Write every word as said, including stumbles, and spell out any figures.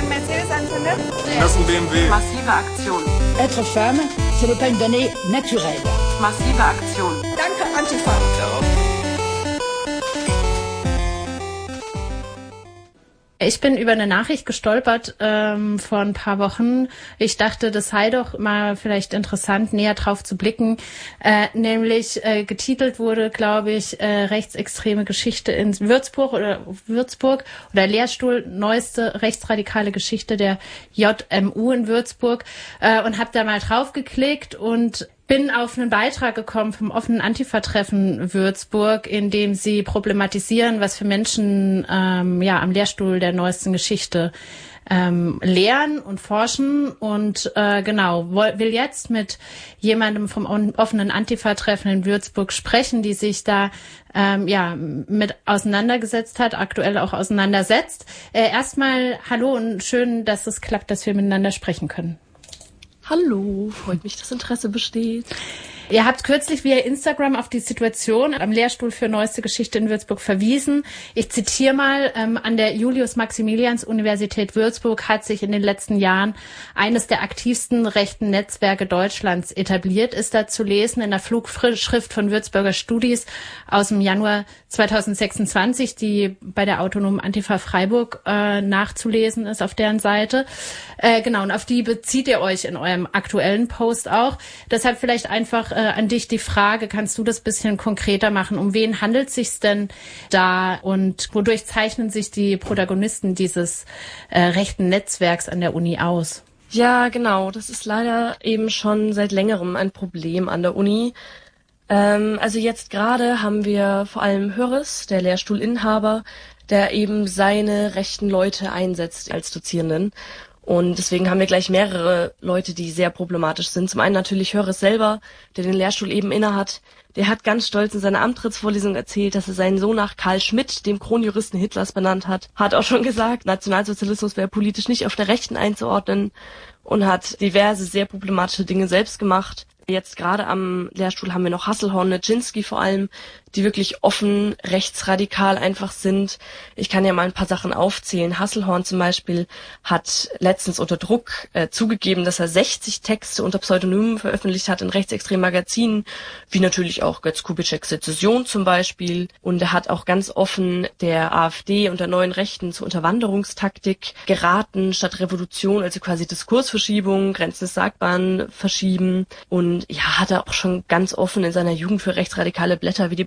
einen Mercedes anzündet? Das ist ein B M W. Massive Aktion. Être femme, ce n'est pas une donnée naturelle. Massive Aktion. Danke, Antifa. Ich bin über eine Nachricht gestolpert ähm, vor ein paar Wochen. Ich dachte, das sei doch mal vielleicht interessant, näher drauf zu blicken. Äh, nämlich äh, getitelt wurde, glaube ich, äh, rechtsextreme Geschichte in Würzburg oder Würzburg oder Lehrstuhl, neueste rechtsradikale Geschichte der J M U in Würzburg äh, und habe da mal drauf geklickt und bin auf einen Beitrag gekommen vom offenen Antifa-Treffen Würzburg, in dem sie problematisieren, was für Menschen ähm, ja am Lehrstuhl der neuesten Geschichte ähm, lehren und forschen. Und äh, genau, will jetzt mit jemandem vom offenen Antifa-Treffen in Würzburg sprechen, die sich da ähm, ja mit auseinandergesetzt hat, aktuell auch auseinandersetzt. Äh, erstmal hallo und schön, dass es klappt, dass wir miteinander sprechen können. Hallo, freut mich, dass Interesse besteht. Ihr habt kürzlich via Instagram auf die Situation am Lehrstuhl für neueste Geschichte in Würzburg verwiesen. Ich zitiere mal, ähm, an der Julius-Maximilians-Universität Würzburg hat sich in den letzten Jahren eines der aktivsten rechten Netzwerke Deutschlands etabliert, ist da zu lesen in der Flugschrift von Würzburger Studis aus dem Januar zweitausendsechsundzwanzig, die bei der autonomen Antifa Freiburg äh, nachzulesen ist auf deren Seite. Äh, genau, und auf die bezieht ihr euch in eurem aktuellen Post auch. Deshalb vielleicht einfach äh, an dich die Frage, kannst du das bisschen konkreter machen? Um wen handelt es sich denn da und wodurch zeichnen sich die Protagonisten dieses äh, rechten Netzwerks an der Uni aus? Ja, genau. Das ist leider eben schon seit längerem ein Problem an der Uni. Ähm, also jetzt gerade haben wir vor allem Höris, der Lehrstuhlinhaber, der eben seine rechten Leute einsetzt als Dozierenden. Und deswegen haben wir gleich mehrere Leute, die sehr problematisch sind. Zum einen natürlich Höris selber, der den Lehrstuhl eben innehat. Der hat ganz stolz in seiner Antrittsvorlesung erzählt, dass er seinen Sohn nach Karl Schmidt, dem Kronjuristen Hitlers, benannt hat. Hat auch schon gesagt, Nationalsozialismus wäre politisch nicht auf der Rechten einzuordnen und hat diverse sehr problematische Dinge selbst gemacht. Jetzt gerade am Lehrstuhl haben wir noch Hasselhorn, Nijinsky vor allem, die wirklich offen rechtsradikal einfach sind. Ich kann ja mal ein paar Sachen aufzählen. Hasselhorn zum Beispiel hat letztens unter Druck äh, zugegeben, dass er sechzig Texte unter Pseudonymen veröffentlicht hat in rechtsextremen Magazinen, wie natürlich auch Götz Kubitscheks Sezession zum Beispiel. Und er hat auch ganz offen der AfD und der neuen Rechten zur Unterwanderungstaktik geraten, statt Revolution, also quasi Diskursverschiebung, Grenzen des Sagbaren verschieben. Und ja, hat er auch schon ganz offen in seiner Jugend für rechtsradikale Blätter wie die